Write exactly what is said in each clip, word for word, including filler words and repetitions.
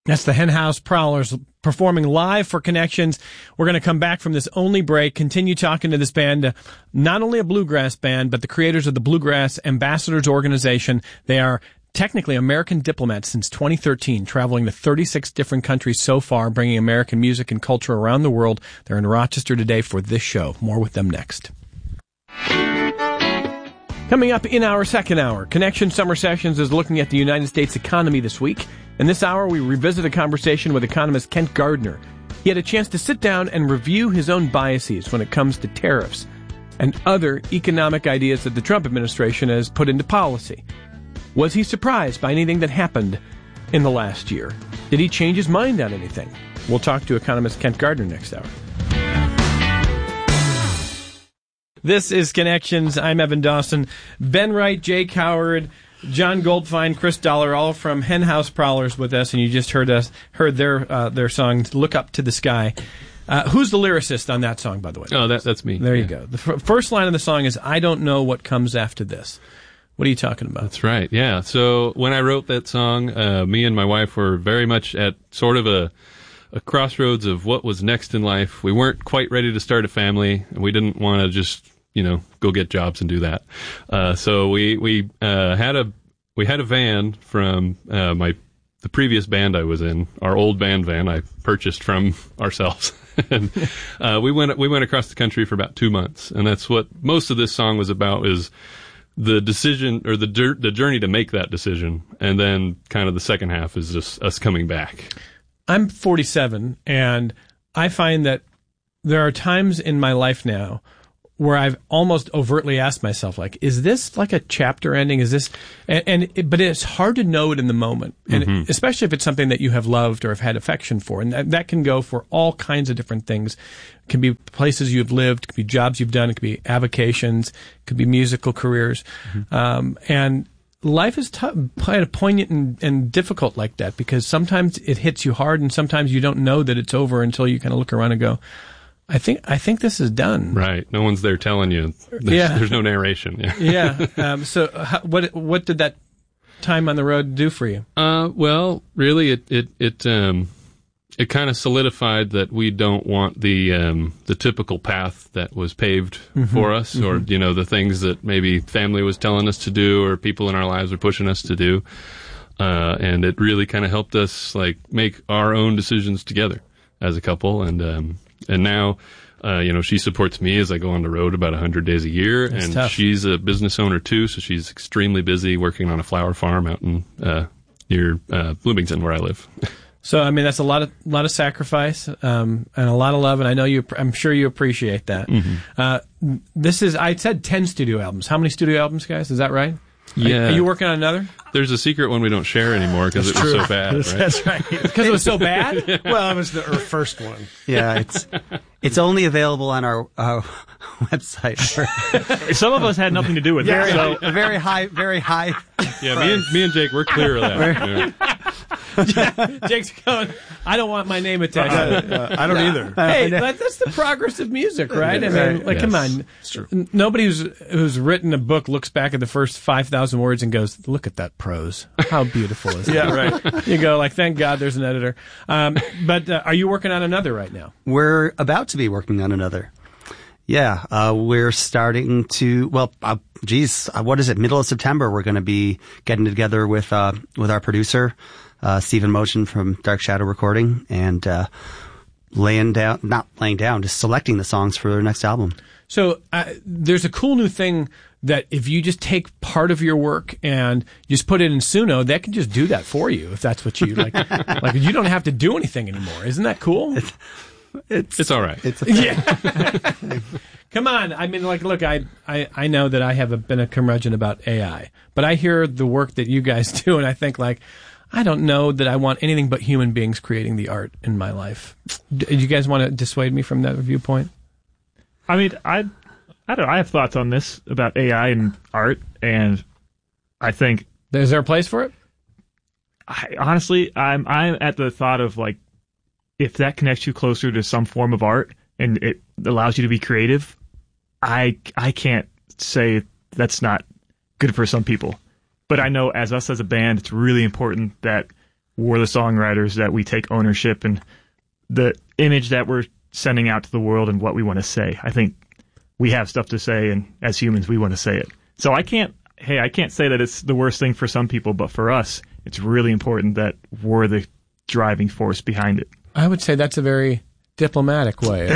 That's the Henhouse Prowlers performing live for Connections. We're going to come back from this only break, continue talking to this band, uh, not only a bluegrass band, but the creators of the Bluegrass Ambassadors Organization. They are technically American diplomats since twenty thirteen, traveling to thirty-six different countries so far, bringing American music and culture around the world. They're in Rochester today for this show. More with them next. Coming up in our second hour, Connection Summer Sessions is looking at the United States economy this week. In this hour, we revisit a conversation with economist Kent Gardner. He had a chance to sit down and review his own biases when it comes to tariffs and other economic ideas that the Trump administration has put into policy. Was he surprised by anything that happened in the last year? Did he change his mind on anything? We'll talk to economist Kent Gardner next hour. This is Connections. I'm Evan Dawson. Ben Wright, Jake Howard, John Goldfein, Chris Dollar, all from Henhouse Prowlers with us, and you just heard us heard their uh, their song "Look Up to the Sky." Uh, who's the lyricist on that song, by the way? Oh, that, that's me. There yeah. you go. The f- first line of the song is, "I don't know what comes after this." What are you talking about? That's right. Yeah. So when I wrote that song, uh, me and my wife were very much at sort of a a crossroads of what was next in life. We weren't quite ready to start a family, and we didn't want to just you know, go get jobs and do that. Uh, so we, we, uh, had a, we had a van from, uh, my, the previous band I was in, our old band van I purchased from ourselves. and, uh, we went, we went across the country for about two months. And that's what most of this song was about, is the decision or the, the journey to make that decision. And then kind of the second half is just us coming back. I'm forty-seven, and I find that there are times in my life now where I've almost overtly asked myself, like, is this like a chapter ending? Is this, and, and it, but it's hard to know it in the moment, and mm-hmm. especially if it's something that you have loved or have had affection for, and that, that can go for all kinds of different things. It can be places you've lived, it could be jobs you've done, it could be avocations, it could be musical careers, mm-hmm. um, and life is tough, kind of poignant and, and difficult like that, because sometimes it hits you hard, and sometimes you don't know that it's over until you kind of look around and go, I think I think this is done. Right. No one's there telling you. There's, yeah. there's no narration. Yeah. yeah. Um, so how, what what did that time on the road do for you? Uh, well, really, it it it um it kind of solidified that we don't want the um the typical path that was paved mm-hmm. for us, mm-hmm. or you know the things that maybe family was telling us to do, or people in our lives were pushing us to do. Uh, and it really kind of helped us like make our own decisions together as a couple, and um. And now, uh, you know, she supports me as I go on the road about one hundred days a year. That's and tough. She's a business owner, too, so she's extremely busy working on a flower farm out in uh, near uh, Bloomington, where I live. So, I mean, that's a lot of lot of sacrifice um, and a lot of love, and I know you. I'm sure you appreciate that. Mm-hmm. Uh, this is, I said ten studio albums. How many studio albums, guys? Is that right? Yeah. Are, are you working on another? There's a secret one we don't share anymore because it was true. so bad. Right? That's right. Because it was so bad? Yeah. Well, it was the her first one. Yeah, it's it's only available on our uh, website. Some of us had nothing to do with very, it. So. A very high, very high. Yeah, me and, me and Jake, we're clear of that. Yeah. Jake's going, I don't want my name attached. Uh, uh, I don't no. either. Hey, that, that's the progress of music, right? I mean, like, yes. come on. It's true. Nobody who's who's written a book looks back at the first five thousand words and goes, look at that prose. How beautiful is it? Yeah, right. You go, like, thank God there's an editor. Um, but uh, are you working on another right now? We're about to be working on another. Yeah, uh, we're starting to, well, uh, geez, uh, what is it? Middle of September, we're going to be getting together with, uh, with our producer, uh, Stephen Motion from Dark Shadow Recording, and, uh, laying down, not laying down, just selecting the songs for their next album. So, uh, there's a cool new thing that if you just take part of your work and just put it in Suno, that can just do that for you if that's what you like. Like, you don't have to do anything anymore. Isn't that cool? It's, it's, it's all right. It's a yeah. Come on. I mean, like, look, I, I, I know that I have a, been a curmudgeon about A I, but I hear the work that you guys do, and I think, like, I don't know that I want anything but human beings creating the art in my life. Do you guys want to dissuade me from that viewpoint? I mean, I, I don't know. I have thoughts on this about A I and art, and I think is there a place for it? I, honestly, I'm I'm at the thought of like, if that connects you closer to some form of art and it allows you to be creative, I I can't say that's not good for some people. But I know as us as a band, it's really important that we're the songwriters, that we take ownership and the image that we're sending out to the world and what we want to say. I think we have stuff to say, and as humans, we want to say it. So I can't, hey, I can't say that it's the worst thing for some people, but for us, it's really important that we're the driving force behind it. I would say that's a very diplomatic way.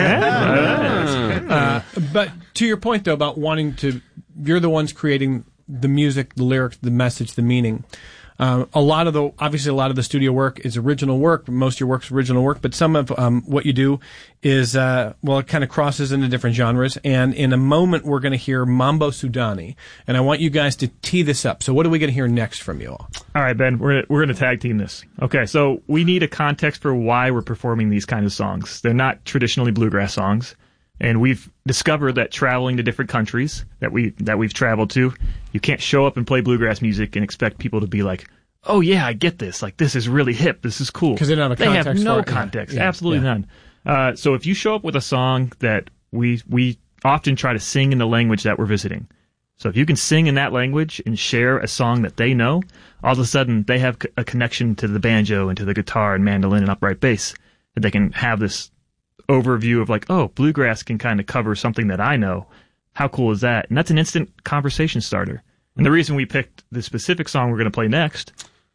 uh, but to your point, though, about wanting to, you're the ones creating the music, the lyrics, the message, the meaning. Uh, a lot of the, obviously a lot of the studio work is original work. Most of your work's original work, but some of um, what you do is, uh, well, it kind of crosses into different genres. And in a moment, we're going to hear Mambo Sudani. And I want you guys to tee this up. So what are we going to hear next from you all? All right, Ben, we're gonna, we're going to tag team this. Okay, so we need a context for why we're performing these kinds of songs. They're not traditionally bluegrass songs. And we've discovered that traveling to different countries that we that we've traveled to, you can't show up and play bluegrass music and expect people to be like, "Oh yeah, I get this. Like this is really hip. This is cool." Because they don't have a They context have no for it. context, Yeah, yeah, absolutely yeah. none. Uh, so if you show up with a song that we we often try to sing in the language that we're visiting. So if you can sing in that language and share a song that they know, all of a sudden they have a connection to the banjo and to the guitar and mandolin and upright bass, that they can have this overview of like, oh, bluegrass can kind of cover something that I know. How cool is that? And that's an instant conversation starter. And the reason we picked the specific song we're going to play next.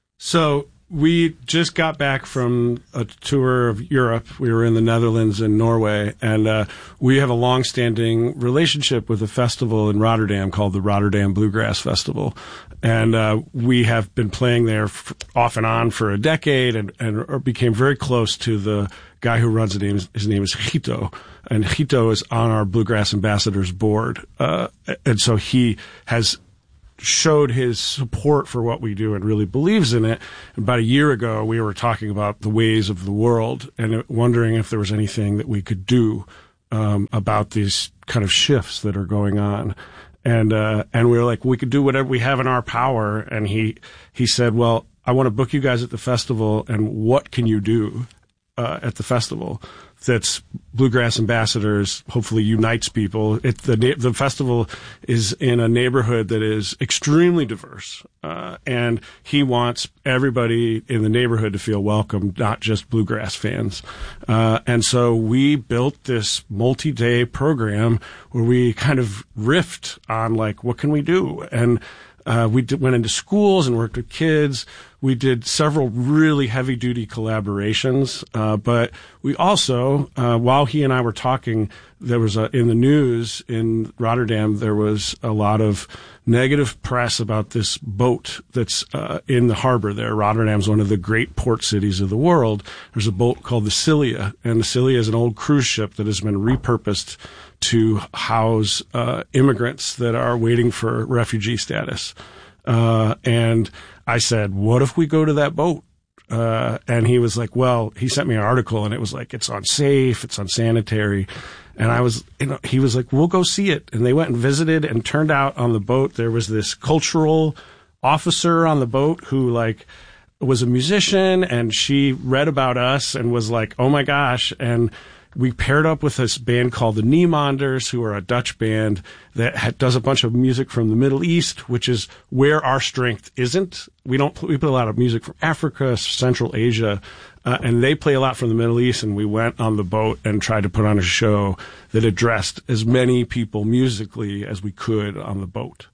So we just got back from a tour of Europe. We were in the Netherlands and Norway, and uh, we have a long-standing relationship with a festival in Rotterdam called the Rotterdam Bluegrass Festival. And uh, we have been playing there f- off and on for a decade, and, and became very close to the guy who runs it. His name is Hito, and Hito is on our Bluegrass Ambassadors board. Uh, and so he has showed his support for what we do and really believes in it. About a year ago, we were talking about the ways of the world and wondering if there was anything that we could do um, about these kind of shifts that are going on. And uh, and we were like, we could do whatever we have in our power. And he he said, well, I want to book you guys at the festival, and what can you do uh, at the festival that's Bluegrass Ambassadors, hopefully unites people. It, the the festival is in a neighborhood that is extremely diverse, uh, and he wants everybody in the neighborhood to feel welcome, not just bluegrass fans. Uh, and so we built this multi-day program where we kind of riffed on like, what can we do? And Uh, we did, went into schools and worked with kids. We did several really heavy-duty collaborations, uh, but we also, uh, while he and I were talking, there was a, in the news in Rotterdam, there was a lot of negative press about this boat that's uh, in the harbor there. Rotterdam's one of the great port cities of the world. There's a boat called the Cilia, and the Cilia is an old cruise ship that has been repurposed to house uh, immigrants that are waiting for refugee status. Uh, and I said, what if we go to that boat? Uh, and he was like, well, he sent me an article, and it was like, it's unsafe, it's unsanitary. And I was, you know, he was like, we'll go see it. And they went and visited, and turned out on the boat there was this cultural officer on the boat who like was a musician, and she read about us and was like, oh my gosh. And we paired up with this band called the Niemanders, who are a Dutch band that ha- does a bunch of music from the Middle East, which is where our strength isn't. We don't, we play a lot of music from Africa, Central Asia, uh, and they play a lot from the Middle East. And we went on the boat and tried to put on a show that addressed as many people musically as we could on the boat.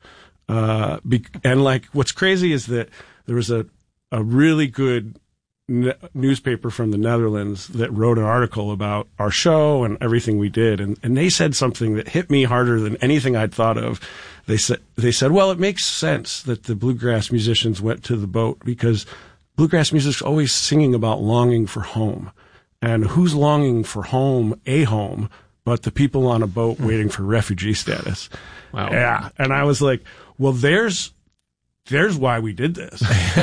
Uh, be- and like, what's crazy is that there was a, a really good Ne- newspaper from the Netherlands that wrote an article about our show and everything we did, and, and they said something that hit me harder than anything I'd thought of. They said, they said, well, it makes sense that the bluegrass musicians went to the boat because bluegrass music's always singing about longing for home, and who's longing for home, a home, but the people on a boat waiting for refugee status. Wow. Yeah, and I was like, well, there's. There's why we did this.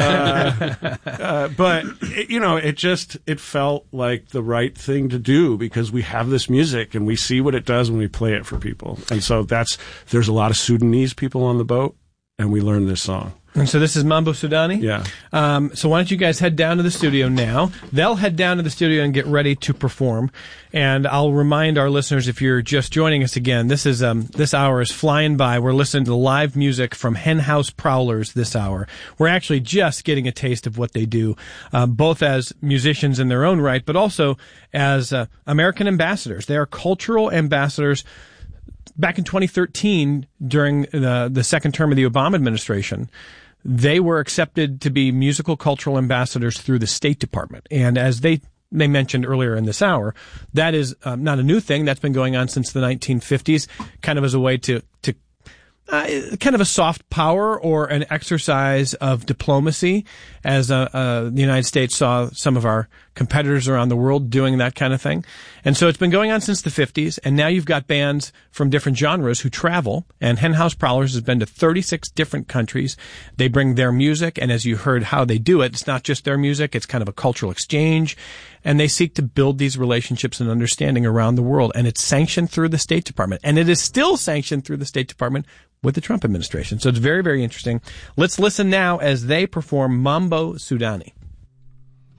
Uh, uh, but, it, you know, it just, it felt like the right thing to do because we have this music and we see what it does when we play it for people. And so that's, there's a lot of Sudanese people on the boat, and we learned this song. And so this is Mambo Sudani? Yeah. Um, so why don't you guys head down to the studio now? They'll head down to the studio and get ready to perform. And I'll remind our listeners, if you're just joining us again, this is um, this hour is flying by. We're listening to live music from Hen House Prowlers this hour. We're actually just getting a taste of what they do, uh, both as musicians in their own right, but also as uh, American ambassadors. They are cultural ambassadors. Back in twenty thirteen, during the, the second term of the Obama administration, they were accepted to be musical cultural ambassadors through the State Department. And as they they mentioned earlier in this hour, that is um, not a new thing. That's been going on since the nineteen fifties, kind of as a way to, to uh, kind of a soft power or an exercise of diplomacy, as uh, uh, the United States saw some of our competitors around the world doing that kind of thing. And so it's been going on since the fifties, and now you've got bands from different genres who travel, and Hen House Prowlers has been to thirty-six different countries. They bring their music, and as you heard how they do it, it's not just their music, it's kind of a cultural exchange, and they seek to build these relationships and understanding around the world, and it's sanctioned through the State Department, and it is still sanctioned through the State Department with the Trump administration. So it's very, very interesting. Let's listen now as they perform Mambo Sudani.